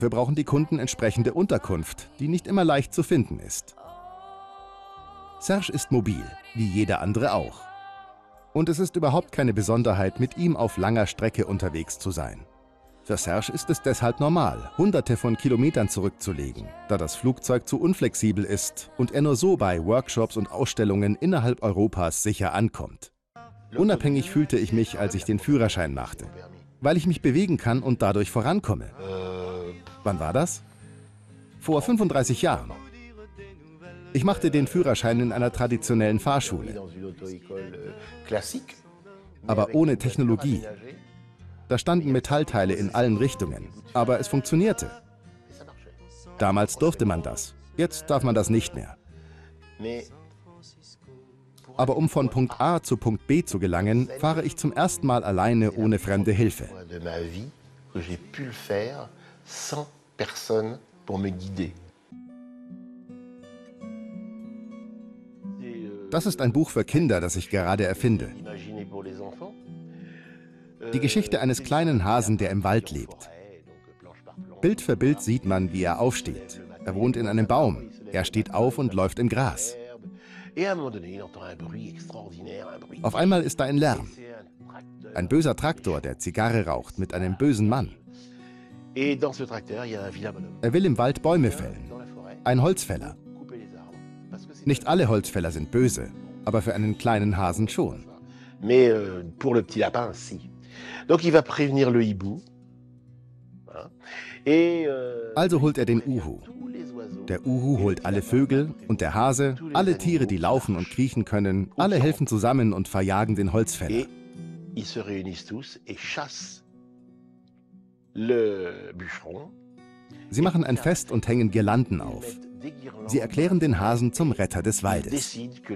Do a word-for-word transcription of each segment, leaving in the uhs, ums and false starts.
Wir brauchen die Kunden entsprechende Unterkunft, die nicht immer leicht zu finden ist. Serge ist mobil, wie jeder andere auch. Und es ist überhaupt keine Besonderheit, mit ihm auf langer Strecke unterwegs zu sein. Für Serge ist es deshalb normal, hunderte von Kilometern zurückzulegen, da das Flugzeug zu unflexibel ist und er nur so bei Workshops und Ausstellungen innerhalb Europas sicher ankommt. Unabhängig fühlte ich mich, als ich den Führerschein machte, weil ich mich bewegen kann und dadurch vorankomme. Wann war das? Vor fünfunddreißig Jahren. Ich machte den Führerschein in einer traditionellen Fahrschule, aber ohne Technologie. Da standen Metallteile in allen Richtungen, aber es funktionierte. Damals durfte man das, jetzt darf man das nicht mehr. Aber um von Punkt A zu Punkt B zu gelangen, fahre ich zum ersten Mal alleine ohne fremde Hilfe. Das ist ein Buch für Kinder, das ich gerade erfinde. Die Geschichte eines kleinen Hasen, der im Wald lebt. Bild für Bild sieht man, wie er aufsteht. Er wohnt in einem Baum. Er steht auf und läuft im Gras. Auf einmal ist da ein Lärm. Ein böser Traktor, der Zigarre raucht, mit einem bösen Mann. Er will im Wald Bäume fällen. Ein Holzfäller. Nicht alle Holzfäller sind böse, aber für einen kleinen Hasen schon. Also holt er den Uhu. Der Uhu holt alle Vögel und der Hase, alle Tiere, die laufen und kriechen können, alle helfen zusammen und verjagen den Holzfäller. Sie machen ein Fest und hängen Girlanden auf. Sie erklären den Hasen zum Retter des Waldes.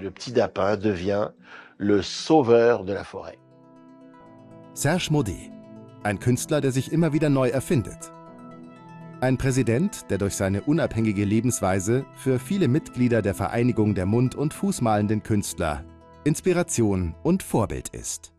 Serge Maudet, ein Künstler, der sich immer wieder neu erfindet. Ein Präsident, der durch seine unabhängige Lebensweise für viele Mitglieder der Vereinigung der Mund- und Fußmalenden Künstler Inspiration und Vorbild ist.